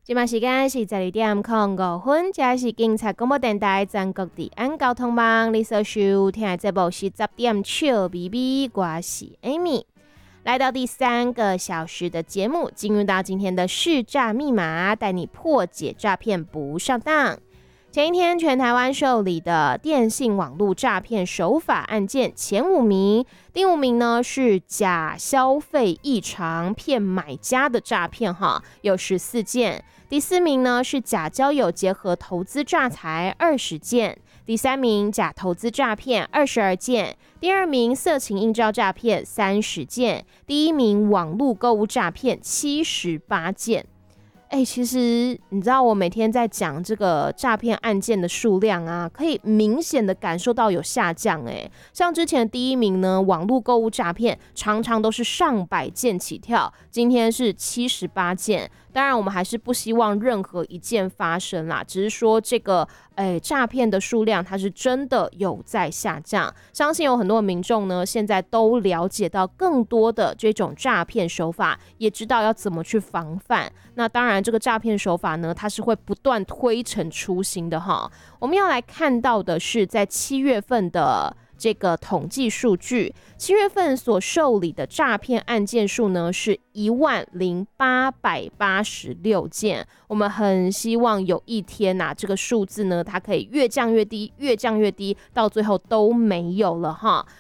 现在时间是12:05，这是警察广播电台全国治安交通网。你所收听的节目是10点笑咪咪，我是 Amy。来到第3个小时的节目，进入到今天的识诈密码，带你破解诈骗不上当。前一天，全台湾受理的电信网络诈骗手法案件前5名，第5名呢是假消费异常骗买家的诈骗，有14件。第4名呢是假交友结合投资诈财20件，第3名假投资诈骗22件，第2名色情应召诈骗30件，第1名网络购物诈骗78件。其实你知道我每天在讲这个诈骗案件的数量啊，可以明显的感受到有下降。像之前第1名呢，网络购物诈骗常常都是上百件起跳，今天是78件。当然我们还是不希望任何一件发生啦，只是说这个诈骗的数量它是真的有在下降。相信有很多的民众呢，现在都了解到更多的这种诈骗手法，也知道要怎么去防范。那当然这个诈骗手法呢，它是会不断推陈出新的哈。我们要来看到的是在7月份的这个统计数据，7月份所受理的诈骗案件数呢是10886件。我们很希望有一天这个数字呢，它可以越降越低，越降越低，到最后都没有了哈。